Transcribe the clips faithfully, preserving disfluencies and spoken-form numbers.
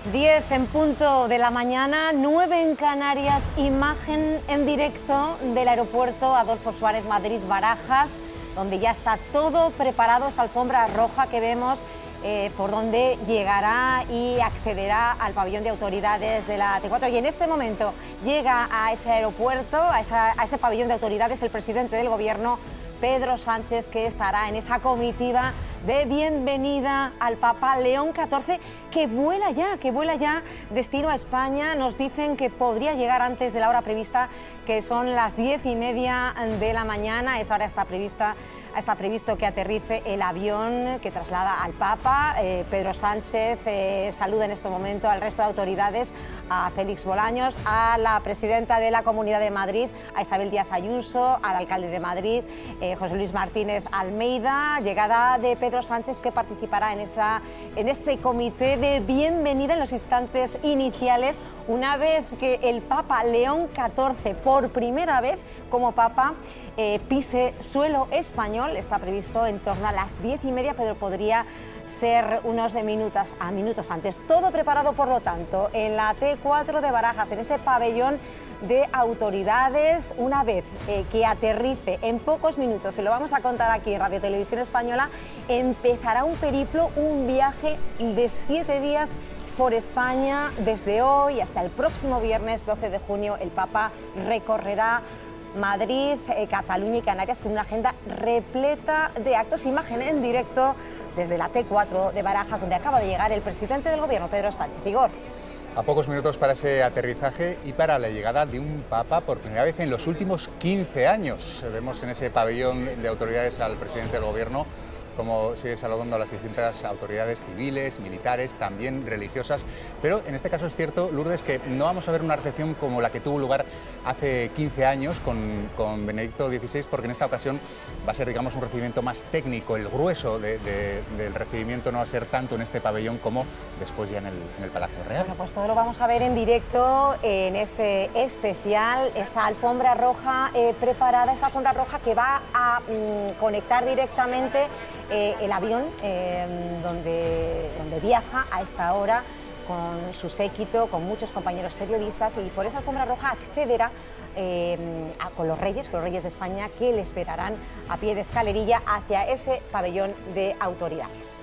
diez en punto de la mañana, nueve en Canarias, imagen en directo del aeropuerto Adolfo Suárez Madrid-Barajas, donde ya está todo preparado, esa alfombra roja que vemos eh, por donde llegará y accederá al pabellón de autoridades de la T cuatro. Y en este momento llega a ese aeropuerto, a, esa, a ese pabellón de autoridades, el presidente del Gobierno, Pedro Sánchez, que estará en esa comitiva de bienvenida al Papa León catorce, que vuela ya, que vuela ya destino a España. Nos dicen que podría llegar antes de la hora prevista, que son las diez y media de la mañana. Esa hora está prevista, está previsto que aterrice el avión que traslada al Papa. Eh, Pedro Sánchez eh, saluda en este momento al resto de autoridades, a Félix Bolaños, a la presidenta de la Comunidad de Madrid, a Isabel Díaz Ayuso, al alcalde de Madrid, eh, José Luis Martínez Almeida. Llegada de Pedro Sánchez, que participará en, esa, en ese comité de bienvenida en los instantes iniciales, una vez que el Papa León catorce, por primera vez como Papa, eh, pise suelo español. Está previsto en torno a las diez y media, pero podría ser unos minutos, a minutos antes. Todo preparado, por lo tanto, en la T cuatro de Barajas, en ese pabellón de autoridades. Una vez eh, que aterrice en pocos minutos, se lo vamos a contar aquí en Radio Televisión Española, empezará un periplo, un viaje de siete días por España. Desde hoy hasta el próximo viernes doce de junio, el Papa recorrerá Madrid, eh, Cataluña y Canarias con una agenda repleta de actos. Imagen en directo desde la T cuatro de Barajas, donde acaba de llegar el presidente del Gobierno, Pedro Sánchez. Igor. A pocos minutos para ese aterrizaje y para la llegada de un Papa por primera vez en los últimos quince años. Vemos en ese pabellón de autoridades al presidente del Gobierno, como sigue saludando a las distintas autoridades civiles, militares, también religiosas. Pero en este caso es cierto, Lourdes, que no vamos a ver una recepción como la que tuvo lugar hace quince años con, con Benedicto dieciséis, porque en esta ocasión va a ser, digamos, un recibimiento más técnico. El grueso de, de, del recibimiento no va a ser tanto en este pabellón como después ya en el, en el Palacio Real. Bueno, pues todo lo vamos a ver en directo en este especial, esa alfombra roja eh, preparada, esa alfombra roja que va a mm, conectar directamente Eh, el avión eh, donde, donde viaja a esta hora con su séquito, con muchos compañeros periodistas, y por esa alfombra roja accederá eh, a, con los reyes, con los reyes de España, que le esperarán a pie de escalerilla hacia ese pabellón de autoridades.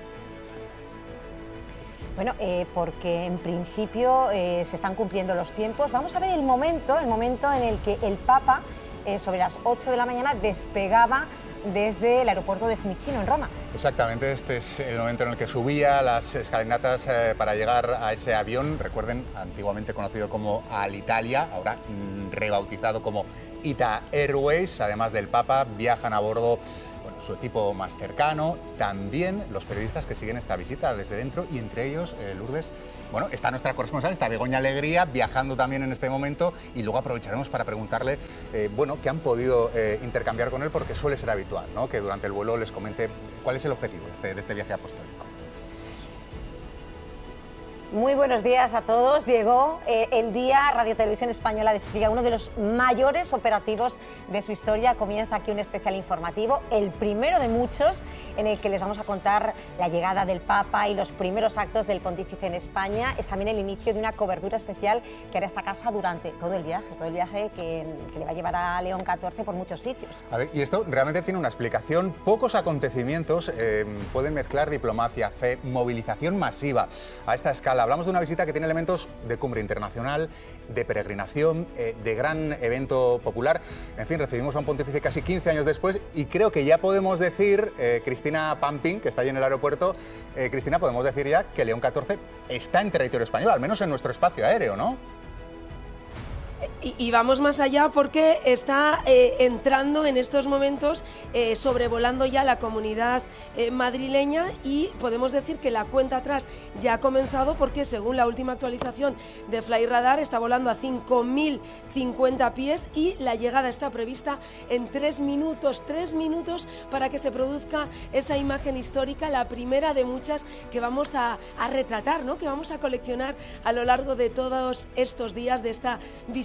Bueno, eh, porque en principio eh, se están cumpliendo los tiempos. Vamos a ver el momento, el momento en el que el Papa, eh, sobre las ocho de la mañana, despegaba desde el aeropuerto de Fiumicino, en Roma. Exactamente, este es el momento en el que subía las escalinatas eh, para llegar a ese avión. Recuerden, antiguamente conocido como Alitalia, ahora mm, rebautizado como Ita Airways. Además del Papa, viajan a bordo, bueno, su equipo más cercano, también los periodistas que siguen esta visita desde dentro, y entre ellos, eh, Lourdes, bueno, está nuestra corresponsal, está Begoña Alegría, viajando también en este momento, y luego aprovecharemos para preguntarle, eh, bueno, qué han podido eh, intercambiar con él, porque suele ser habitual, ¿no?, que durante el vuelo les comente cuál es el objetivo de este, de este viaje apostólico. Muy buenos días a todos. Llegó eh, el día. Radio Televisión Española despliega uno de los mayores operativos de su historia. Comienza aquí un especial informativo, el primero de muchos, en el que les vamos a contar la llegada del Papa y los primeros actos del Pontífice en España. Es también el inicio de una cobertura especial que hará esta casa durante todo el viaje, todo el viaje que, que le va a llevar a León catorce por muchos sitios. A ver, y esto realmente tiene una explicación. Pocos acontecimientos eh, pueden mezclar diplomacia, fe, movilización masiva a esta escala. Hablamos de una visita que tiene elementos de cumbre internacional, de peregrinación, eh, de gran evento popular. En fin, recibimos a un pontífice casi quince años después, y creo que ya podemos decir, eh, Cristina Pampín, que está allí en el aeropuerto, eh, Cristina, podemos decir ya que León catorce está en territorio español, al menos en nuestro espacio aéreo, ¿no? Y, y vamos más allá, porque está eh, entrando en estos momentos, eh, sobrevolando ya la comunidad eh, madrileña, y podemos decir que la cuenta atrás ya ha comenzado, porque según la última actualización de Flyradar está volando a cinco mil cincuenta pies y la llegada está prevista en tres minutos, tres minutos para que se produzca esa imagen histórica, la primera de muchas que vamos a, a retratar, ¿no?, que vamos a coleccionar a lo largo de todos estos días de esta visita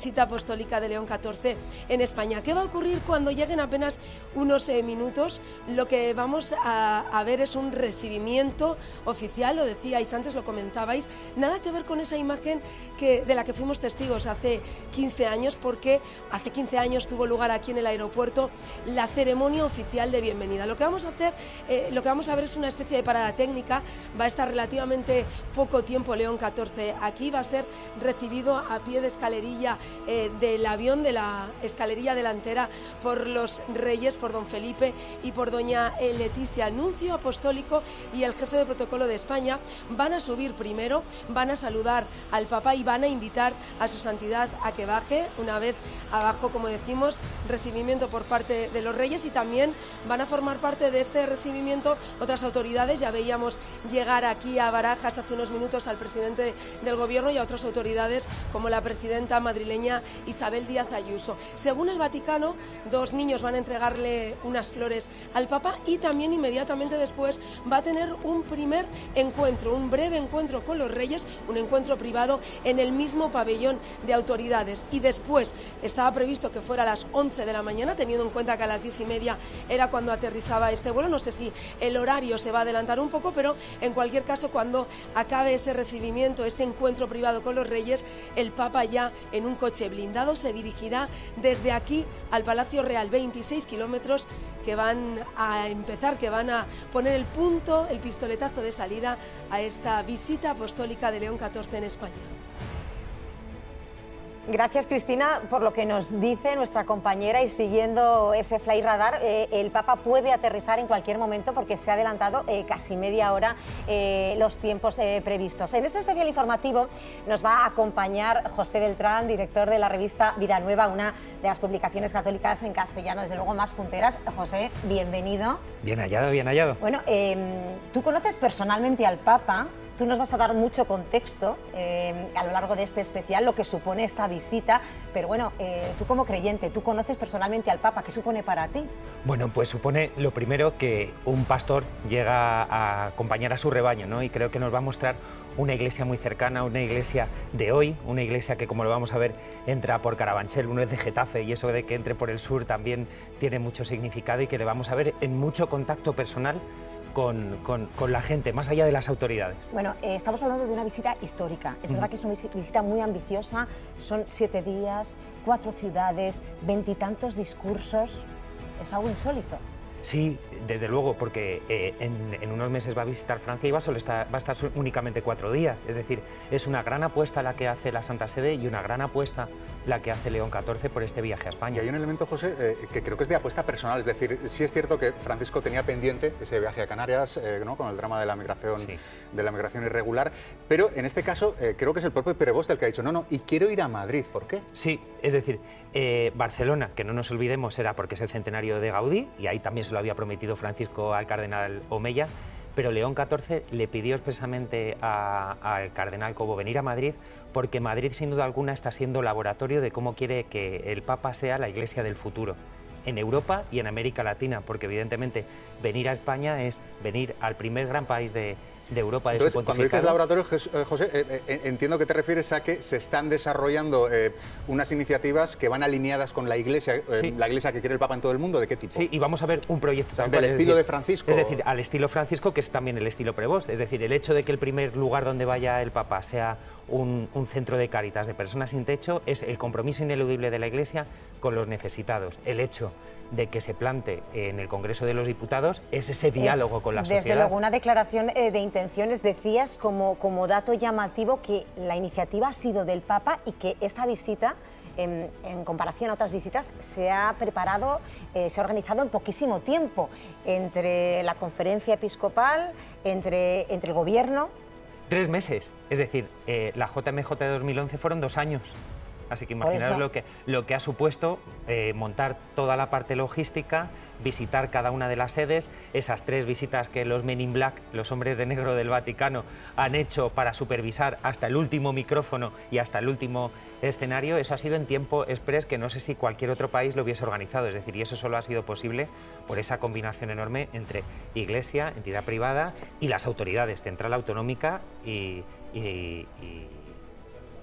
visita apostólica de León catorce en España. ¿Qué va a ocurrir cuando lleguen apenas unos eh, minutos? Lo que vamos a, a ver es un recibimiento oficial, lo decíais antes, lo comentabais, nada que ver con esa imagen que, de la que fuimos testigos hace quince años, porque hace quince años tuvo lugar aquí en el aeropuerto la ceremonia oficial de bienvenida. Lo que vamos a hacer, eh, lo que vamos a ver es una especie de parada técnica. Va a estar relativamente poco tiempo León catorce aquí, va a ser recibido a pie de escalerilla eh, del avión, de la escalerilla delantera, por los reyes, por don Felipe y por doña Leticia. El nuncio apostólico y el jefe de protocolo de España van a subir primero, van a saludar al Papa y van a invitar a su santidad a que baje. Una vez abajo, como decimos, recibimiento por parte de los reyes, y también van a formar parte de este recibimiento otras autoridades. Ya veíamos llegar aquí a Barajas hace unos minutos al presidente del gobierno y a otras autoridades como la presidenta madrileña Isabel Díaz Ayuso. Según el Vaticano, dos niños van a entregarle unas flores al Papa, y también inmediatamente después va a tener un primer encuentro, un breve encuentro con los reyes, un encuentro privado en el mismo pabellón de autoridades. Y después estaba previsto que fuera a las once de la mañana, teniendo en cuenta que a las diez y media era cuando aterrizaba este vuelo. No sé si el horario se va a adelantar un poco, pero en cualquier caso, cuando acabe ese recibimiento, ese encuentro privado con los reyes, el Papa, ya en un coche blindado, se dirigirá desde aquí al Palacio Real, veintiséis kilómetros que van a empezar, que van a poner el punto, el pistoletazo de salida a esta visita apostólica de León catorce en España. Gracias, Cristina, por lo que nos dice nuestra compañera, y siguiendo ese fly radar, eh, el Papa puede aterrizar en cualquier momento porque se ha adelantado eh, casi media hora eh, los tiempos eh, previstos. En este especial informativo nos va a acompañar José Beltrán, director de la revista Vida Nueva, una de las publicaciones católicas en castellano, desde luego más punteras. José, bienvenido. Bien hallado, bien hallado. Bueno, eh, tú conoces personalmente al Papa. Tú nos vas a dar mucho contexto eh, a lo largo de este especial, lo que supone esta visita, pero bueno, eh, tú como creyente, tú conoces personalmente al Papa, ¿qué supone para ti? Bueno, pues supone lo primero que un pastor llega a acompañar a su rebaño, ¿no? Y creo que nos va a mostrar una iglesia muy cercana, una iglesia de hoy, una iglesia que, como lo vamos a ver, entra por Carabanchel, uno es de Getafe, y eso de que entre por el sur también tiene mucho significado, y que le vamos a ver en mucho contacto personal Con, con, con la gente, más allá de las autoridades. Bueno, eh, estamos hablando de una visita histórica. Es mm. verdad que es una visita muy ambiciosa, son siete días, cuatro ciudades, veintitantos discursos. Es algo insólito. Sí, desde luego, porque eh, en, en unos meses va a visitar Francia y va, solo estar, va a estar únicamente cuatro días. Es decir, es una gran apuesta la que hace la Santa Sede y una gran apuesta la que hace León catorce por este viaje a España. Y hay un elemento, José, eh, que creo que es de apuesta personal. Es decir, sí es cierto que Francisco tenía pendiente ese viaje a Canarias, eh, ¿no? Con el drama de la migración, sí. de la migración irregular, pero en este caso eh, creo que es el propio Prevost el que ha dicho no, no, y quiero ir a Madrid. ¿Por qué? Sí, es decir, eh, Barcelona, que no nos olvidemos, era porque es el centenario de Gaudí, y ahí también se lo había prometido Francisco al cardenal Omeya, pero León catorce le pidió expresamente al cardenal Cobo venir a Madrid, porque Madrid, sin duda alguna, está siendo laboratorio de cómo quiere que el Papa sea la iglesia del futuro, en Europa y en América Latina, porque evidentemente venir a España es venir al primer gran país de, de Europa de Entonces, su pontificado. Cuando dices laboratorio, José, eh, eh, entiendo que te refieres a que se están desarrollando eh, unas iniciativas que van alineadas con la iglesia, eh, sí. la iglesia que quiere el Papa en todo el mundo. ¿De qué tipo? Sí, y vamos a ver un proyecto tal del cual, estilo decir, de Francisco. Es decir, al estilo Francisco, que es también el estilo Prevost. Es decir, el hecho de que el primer lugar donde vaya el Papa sea un, un centro de cáritas de personas sin techo es el compromiso ineludible de la Iglesia con los necesitados. El hecho de que se plante en el Congreso de los Diputados es ese diálogo es, con la desde sociedad. Desde luego, una declaración eh, de intenciones. Decías como, como dato llamativo que la iniciativa ha sido del Papa y que esta visita, en, en comparación a otras visitas, se ha preparado, eh, se ha organizado en poquísimo tiempo, entre la conferencia episcopal, entre, entre el gobierno. Tres meses, es decir, eh, la J M J de dos mil once fueron dos años. Así que imaginaos lo que, lo que ha supuesto eh, montar toda la parte logística, visitar cada una de las sedes, esas tres visitas que los Men in Black, los hombres de negro del Vaticano, han hecho para supervisar hasta el último micrófono y hasta el último escenario. Eso ha sido en tiempo express, que no sé si cualquier otro país lo hubiese organizado. Es decir, y eso solo ha sido posible por esa combinación enorme entre Iglesia, entidad privada y las autoridades, central autonómica y... y, y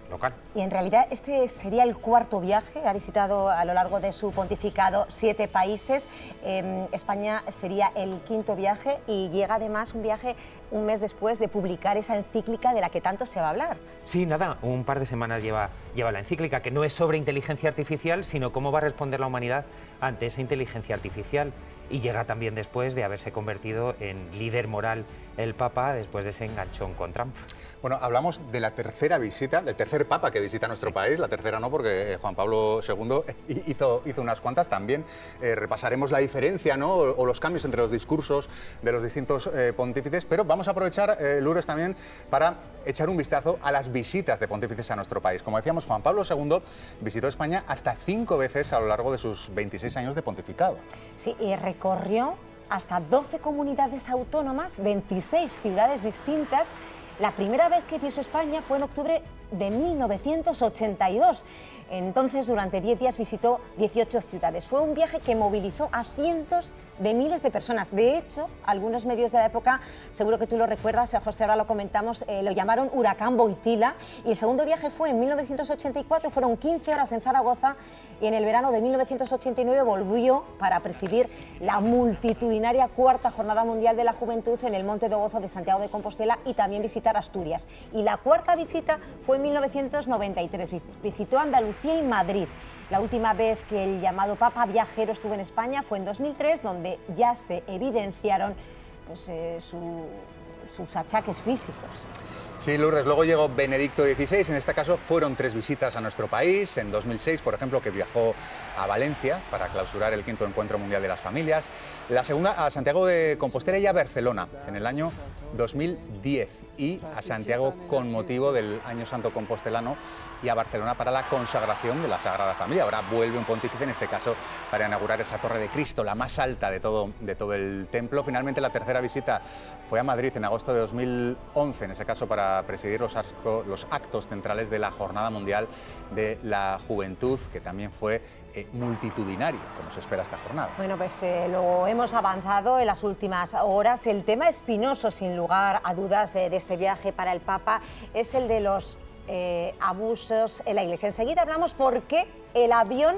local. Y en realidad este sería el cuarto viaje, ha visitado a lo largo de su pontificado siete países, eh, España sería el quinto viaje y llega además un viaje un mes después de publicar esa encíclica de la que tanto se va a hablar. Sí, nada, un par de semanas lleva, lleva la encíclica, que no es sobre inteligencia artificial, sino cómo va a responder la humanidad ante esa inteligencia artificial. Y llega también después de haberse convertido en líder moral el Papa, después de ese enganchón con Trump. Bueno, hablamos de la tercera visita, del tercer Papa que visita nuestro país, la tercera no, porque Juan Pablo segundo hizo, hizo unas cuantas. También eh, repasaremos la diferencia, ¿no?, o, o los cambios entre los discursos de los distintos eh, pontífices, pero vamos a aprovechar, eh, Lourdes, también para echar un vistazo a las visitas de pontífices a nuestro país. Como decíamos, Juan Pablo segundo visitó España hasta cinco veces a lo largo de sus veintiséis años de pontificado. Sí, y recorrió hasta doce comunidades autónomas, veintiséis ciudades distintas. La primera vez que pisó España fue en octubre de mil novecientos ochenta y dos. Entonces, durante diez días visitó dieciocho ciudades. Fue un viaje que movilizó a cientos de miles de personas. De hecho, algunos medios de la época, seguro que tú lo recuerdas, José, ahora lo comentamos, eh, lo llamaron Huracán Boitila. Y el segundo viaje fue en mil novecientos ochenta y cuatro, fueron quince horas en Zaragoza, y en el verano de mil novecientos ochenta y nueve volvió para presidir la multitudinaria Cuarta Jornada Mundial de la Juventud en el Monte de Gozo de Santiago de Compostela y también visitar Asturias. Y la cuarta visita fue en mil novecientos noventa y tres, visitó Andalucía y Madrid. La última vez que el llamado Papa Viajero estuvo en España fue en dos mil tres, donde ya se evidenciaron pues, eh, su, sus achaques físicos. Sí, Lourdes, luego llegó Benedicto dieciséis, en este caso fueron tres visitas a nuestro país, en dos mil seis, por ejemplo, que viajó a Valencia para clausurar el quinto Encuentro Mundial de las Familias, la segunda a Santiago de Compostela y a Barcelona en el año dos mil diez, y a Santiago con motivo del Año Santo Compostelano y a Barcelona para la consagración de la Sagrada Familia. Ahora vuelve un pontífice, en este caso para inaugurar esa Torre de Cristo, la más alta de todo, de todo el templo. Finalmente la tercera visita fue a Madrid en agosto de dos mil once, en ese caso para presidir los, arco, los actos centrales de la Jornada Mundial de la Juventud, que también fue eh, multitudinario, como se espera esta jornada. Bueno, pues eh, lo hemos avanzado en las últimas horas. El tema espinoso, sin lugar a dudas, eh, de este viaje para el Papa es el de los eh, abusos en la Iglesia. Enseguida hablamos por qué el avión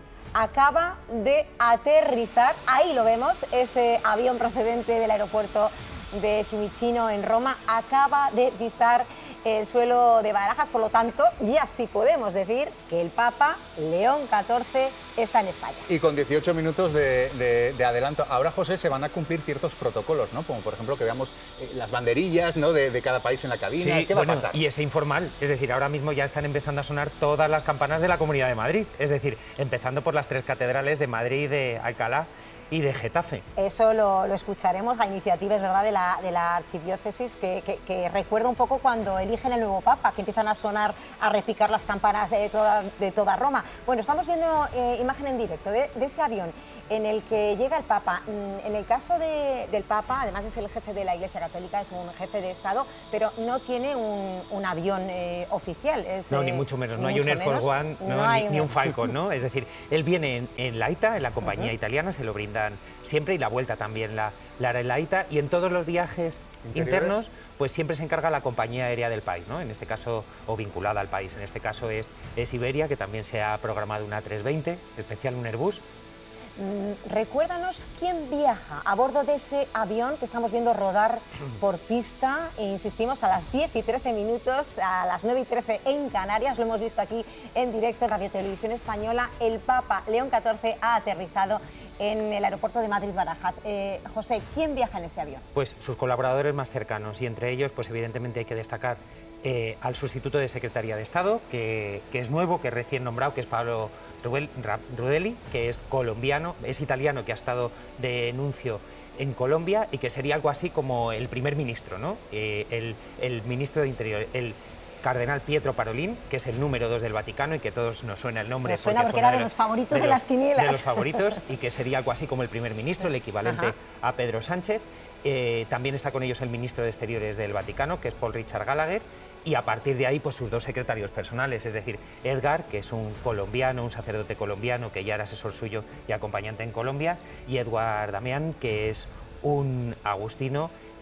acaba de aterrizar. Ahí lo vemos, ese avión procedente del aeropuerto de Fiumicino en Roma acaba de pisar el suelo de Barajas, por lo tanto ya sí podemos decir que el Papa León catorce está en España. Y con dieciocho minutos de, de, de adelanto. Ahora, José, se van a cumplir ciertos protocolos, ¿no? Como por ejemplo que veamos eh, las banderillas, ¿no?, de, de cada país en la cabina. Sí, ¿Qué va bueno, a pasar? Y ese informal, es decir, ahora mismo ya están empezando a sonar todas las campanas de la Comunidad de Madrid, es decir, empezando por las tres catedrales de Madrid, de Alcalá y de Getafe. Eso lo, lo escucharemos, la iniciativa, es verdad, de la, de la archidiócesis, que, que, que recuerda un poco cuando eligen el nuevo Papa, que empiezan a sonar, a repicar las campanas de toda, de toda Roma. Bueno, estamos viendo eh, imagen en directo de, de ese avión en el que llega el Papa. En el caso de, del Papa, además es el jefe de la Iglesia Católica, es un jefe de Estado, pero no tiene un, un avión eh, oficial. Es, no, eh, ni mucho menos, ni no hay mucho un Air Force One, no, no ni, un... ni un Falcon, ¿no? Es decir, él viene en, en Laita, en la compañía uh-huh. italiana, se lo brinda siempre, y la vuelta también la, la Aerolaita, y en todos los viajes ¿Interiores? internos pues siempre se encarga la compañía aérea del país, ¿no? En este caso, o vinculada al país, en este caso es, es Iberia, que también se ha programado una trescientos veinte, especial un Airbus. Mm, recuérdanos quién viaja a bordo de ese avión que estamos viendo rodar por pista, e insistimos, a las diez y trece minutos, a las nueve y trece en Canarias, lo hemos visto aquí en directo en Radio Televisión Española, el Papa León catorce ha aterrizado en el aeropuerto de Madrid-Barajas. Eh, José, ¿quién viaja en ese avión? Pues sus colaboradores más cercanos, y entre ellos, pues evidentemente hay que destacar eh, al sustituto de Secretaría de Estado, que, que es nuevo, que es recién nombrado, que es Pablo Rudelli, que es colombiano, es italiano, que ha estado de nuncio en Colombia y que sería algo así como el primer ministro, ¿no? Eh, el, el ministro de Interior, el cardenal Pietro Parolin, que es el número dos del Vaticano y que todos nos suena el nombre. Me suena porque, porque era de los favoritos de, de los, las quinielas. De los favoritos, y que sería algo así como el primer ministro, el equivalente Ajá. a Pedro Sánchez. Eh, también está con ellos el ministro de Exteriores del Vaticano, que es Paul Richard Gallagher, y a partir de ahí pues sus dos secretarios personales, es decir, Edgar, que es un colombiano, un sacerdote colombiano que ya era asesor suyo y acompañante en Colombia, y Edward Damián, que es un agustino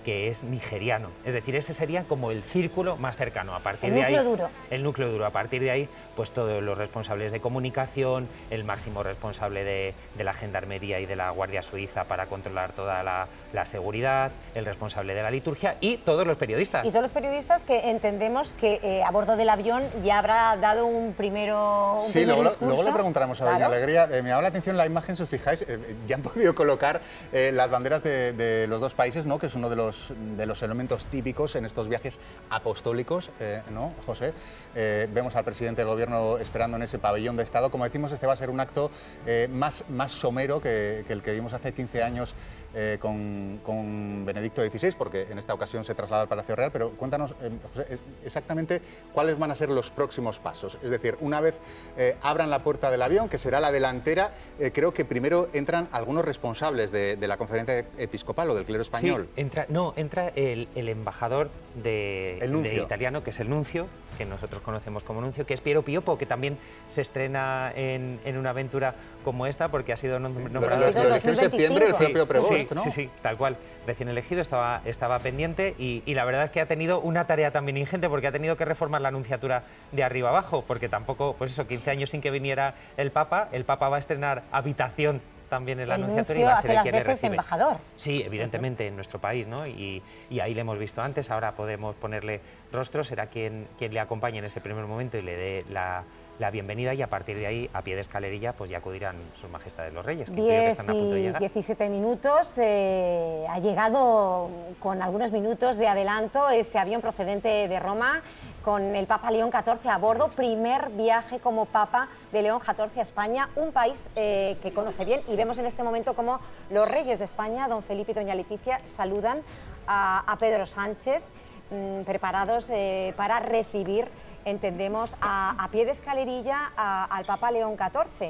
que es nigeriano. Es decir, ese sería como el círculo más cercano. A partir el de ahí, núcleo duro. El núcleo duro. A partir de ahí, pues todos los responsables de comunicación, el máximo responsable de, de la Gendarmería y de la Guardia Suiza para controlar toda la, la seguridad, el responsable de la liturgia y todos los periodistas. Y todos los periodistas que entendemos que eh, a bordo del avión ya habrá dado un primero un Sí, primer luego, discurso. luego le preguntaremos a Doña Claro. Alegría. Eh, me llama la atención la imagen, si os fijáis, eh, ya han podido colocar eh, las banderas de, de los dos países, ¿no? Que es uno de los, de los elementos típicos en estos viajes apostólicos, eh, ¿no, José? Eh, vemos al presidente del gobierno esperando en ese pabellón de Estado. Como decimos, este va a ser un acto eh, más, más somero que, que el que vimos hace quince años eh, con, con Benedicto dieciséis, porque en esta ocasión se traslada al Palacio Real. Pero cuéntanos, eh, José, exactamente cuáles van a ser los próximos pasos. Es decir, una vez eh, abran la puerta del avión, que será la delantera, eh, creo que primero entran algunos responsables de, de la conferencia episcopal o del clero español. Sí, entra, no, entra el, el embajador de, El nuncio. de italiano, que es el nuncio, que nosotros conocemos como nuncio, que es Piero Piopo, que también se estrena en, en una aventura como esta, porque ha sido nom- Sí, nombrado... lo, lo eligió en septiembre el Sí, propio Prevost, sí, ¿no? sí, sí, tal cual. Recién elegido, estaba, estaba pendiente y, y la verdad es que ha tenido una tarea también ingente, porque ha tenido que reformar la anunciatura de arriba abajo, porque tampoco, pues eso, quince años sin que viniera el Papa. El Papa va a estrenar habitación también en la El anunciatura y nuncio va a hace ser el las quien le veces de recibe. embajador. Sí, evidentemente, en nuestro país, ¿no? Y, y ahí le hemos visto antes, ahora podemos ponerle rostro, será quien, quien le acompañe en ese primer momento y le dé la, la bienvenida, y a partir de ahí, a pie de escalerilla, pues ya acudirán sus majestades los reyes, que creo que están a punto de llegar. diecisiete minutos, eh, ha llegado con algunos minutos de adelanto ese avión procedente de Roma con el Papa León catorce a bordo, primer viaje como Papa de León catorce a España, un país eh, que conoce bien, y vemos en este momento cómo los reyes de España, don Felipe y doña Leticia, saludan a, a Pedro Sánchez, mmm, preparados eh, para recibir, entendemos, a, a pie de escalerilla a, al Papa León catorce.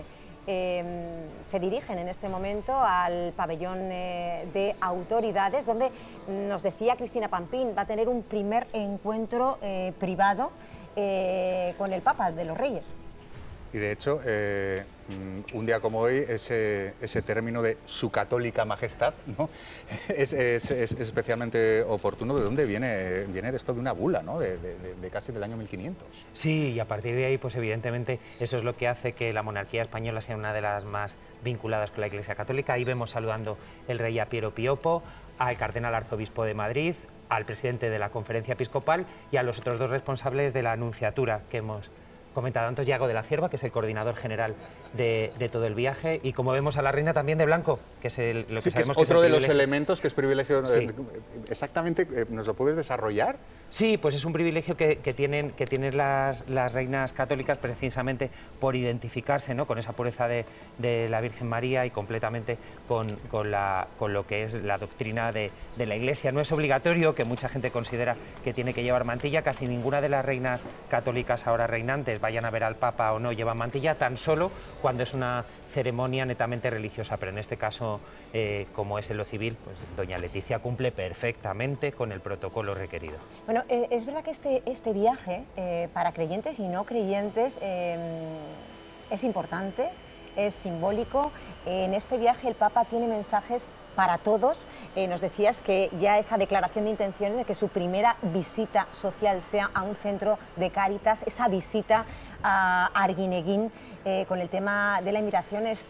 Eh, se dirigen en este momento al pabellón eh, de autoridades, donde nos decía Cristina Pampín, va a tener un primer encuentro eh, privado eh, con el Papa de los Reyes. Y de hecho, eh, un día como hoy, ese, ese término de su católica majestad, ¿no? es, es, es especialmente oportuno. ¿De dónde viene? Viene de esto de una bula, ¿no? de, de, de casi del año mil quinientos. Sí, y a partir de ahí, pues evidentemente, eso es lo que hace que la monarquía española sea una de las más vinculadas con la Iglesia Católica. Ahí vemos saludando el rey a Piero Piopo, al cardenal arzobispo de Madrid, al presidente de la Conferencia Episcopal y a los otros dos responsables de la Anunciatura que hemos comentado antes, Yago de la Cierva, que es el coordinador general de, de todo el viaje, y como vemos a la reina también de blanco, que es el, lo que Sí, que sabemos es otro que es el de los privilegio. elementos que es privilegio. Sí. Eh, exactamente, eh, ¿nos lo puedes desarrollar? Sí, pues es un privilegio que, que tienen, que tienen las, las reinas católicas, precisamente por identificarse, ¿no?, con esa pureza de, de la Virgen María y completamente con, con, la, con lo que es la doctrina de, de la Iglesia. No es obligatorio, que mucha gente considera que tiene que llevar mantilla. Casi ninguna de las reinas católicas ahora reinantes, vayan a ver al Papa o no, lleva mantilla, tan solo cuando es una ceremonia netamente religiosa. Pero en este caso, eh, como es en lo civil, pues doña Leticia cumple perfectamente con el protocolo requerido. Bueno, eh, es verdad que este, este viaje, eh, para creyentes y no creyentes, eh, es importante, es simbólico. En este viaje el Papa tiene mensajes para todos. Eh, nos decías que ya esa declaración de intenciones de que su primera visita social sea a un centro de Cáritas, esa visita a Arguineguín, eh, con el tema de la inmigración, es